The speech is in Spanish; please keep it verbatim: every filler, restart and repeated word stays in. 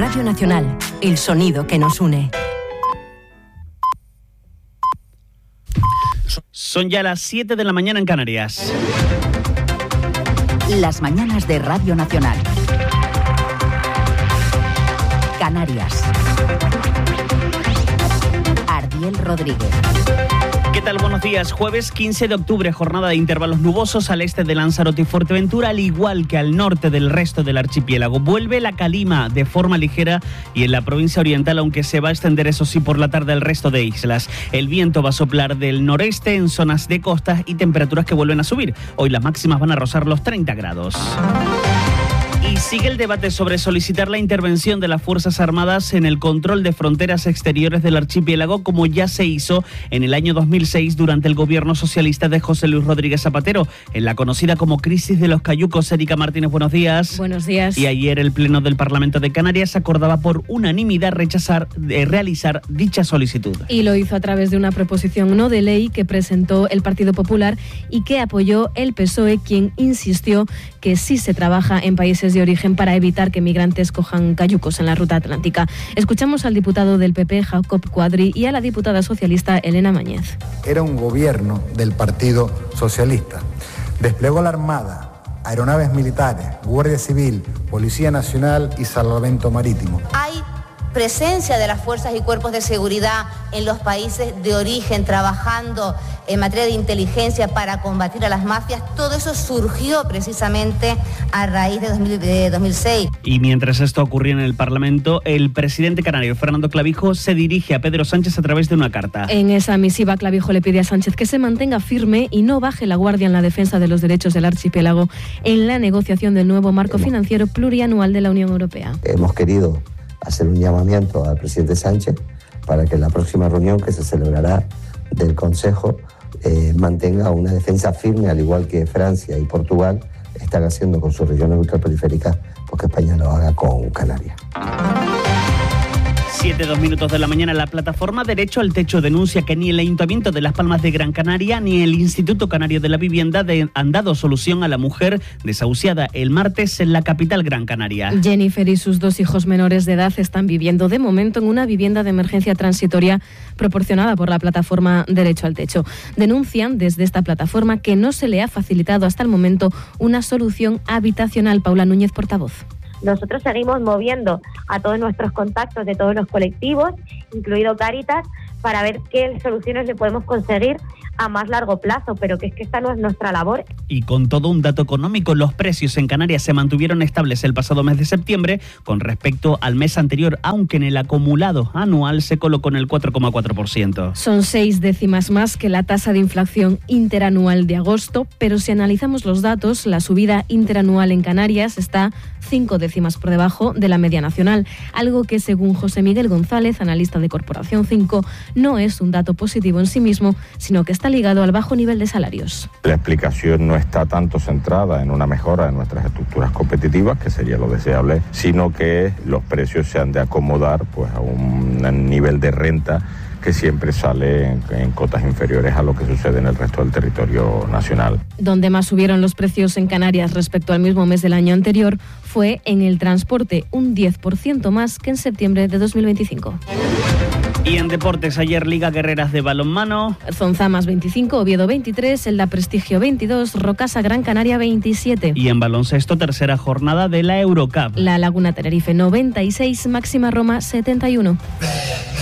Radio Nacional, el sonido que nos une. Son ya las siete de la mañana en Canarias. Las mañanas de Radio Nacional. Canarias. Ardiel Rodríguez. ¿Qué tal? Buenos días. Jueves quince de octubre, jornada de intervalos nubosos al este de Lanzarote y Fuerteventura, al igual que al norte del resto del archipiélago. Vuelve la calima de forma ligera y en la provincia oriental, aunque se va a extender, eso sí, por la tarde al resto de islas. El viento va a soplar del noreste en zonas de costas y temperaturas que vuelven a subir. Hoy las máximas van a rozar los treinta grados. Y sigue el debate sobre solicitar la intervención de las Fuerzas Armadas en el control de fronteras exteriores del archipiélago, como ya se hizo en el año dos mil seis durante el gobierno socialista de José Luis Rodríguez Zapatero, en la conocida como crisis de los cayucos. Erika Martínez, buenos días. Buenos días. Y ayer el Pleno del Parlamento de Canarias acordaba por unanimidad rechazar eh, realizar dicha solicitud. Y lo hizo a través de una proposición no de ley que presentó el Partido Popular y que apoyó el P S O E, quien insistió que sí se trabaja en países de origen para evitar que migrantes cojan cayucos en la ruta atlántica. Escuchamos al diputado del P P, Jacob Cuadri, y a la diputada socialista Elena Mañez. Era un gobierno del Partido Socialista. Desplegó la Armada, aeronaves militares, Guardia Civil, Policía Nacional y Salvamento Marítimo. Hay presencia de las fuerzas y cuerpos de seguridad en los países de origen, trabajando en materia de inteligencia para combatir a las mafias. Todo eso surgió precisamente a raíz de, dos mil, de dos mil seis. Y mientras esto ocurría en el Parlamento, el presidente canario, Fernando Clavijo, se dirige a Pedro Sánchez a través de una carta. En esa misiva, Clavijo le pide a Sánchez que se mantenga firme y no baje la guardia en la defensa de los derechos del archipiélago en la negociación del nuevo marco financiero plurianual de la Unión Europea. Hemos querido hacer un llamamiento al presidente Sánchez para que en la próxima reunión que se celebrará del Consejo eh, mantenga una defensa firme, al igual que Francia y Portugal están haciendo con sus regiones ultraperiféricas, porque España lo haga con Canarias. siete, dos minutos de la mañana. La plataforma Derecho al Techo denuncia que ni el Ayuntamiento de Las Palmas de Gran Canaria ni el Instituto Canario de la Vivienda de, han dado solución a la mujer desahuciada el martes en la capital Gran Canaria. Jennifer y sus dos hijos menores de edad están viviendo de momento en una vivienda de emergencia transitoria proporcionada por la plataforma Derecho al Techo. Denuncian desde esta plataforma que no se le ha facilitado hasta el momento una solución habitacional. Paula Núñez, portavoz. Nosotros seguimos moviendo a todos nuestros contactos de todos los colectivos, incluido Cáritas, para ver qué soluciones le podemos conseguir a más largo plazo, pero que es que esta no es nuestra labor. Y con todo un dato económico, los precios en Canarias se mantuvieron estables el pasado mes de septiembre con respecto al mes anterior, aunque en el acumulado anual se colocó en el cuatro coma cuatro por ciento. Son seis décimas más que la tasa de inflación interanual de agosto, pero si analizamos los datos, la subida interanual en Canarias está cinco décimas por debajo de la media nacional, algo que según José Miguel González, analista de Corporación cinco, no es un dato positivo en sí mismo, sino que está ligado al bajo nivel de salarios. La explicación no está tanto centrada en una mejora de nuestras estructuras competitivas, que sería lo deseable, sino que los precios se han de acomodar pues a un nivel de renta que siempre sale en, en cotas inferiores a lo que sucede en el resto del territorio nacional. Donde más subieron los precios en Canarias respecto al mismo mes del año anterior fue en el transporte, un diez por ciento más que en septiembre de dos mil veinticinco. Y en deportes, ayer Liga Guerreras de balonmano. Zonzamas veinticinco, Oviedo veintitrés, Elda Prestigio veintidós, Rocasa Gran Canaria veintisiete. Y en baloncesto, tercera jornada de la Eurocup. La Laguna Tenerife noventa y seis, Máxima Roma setenta y uno.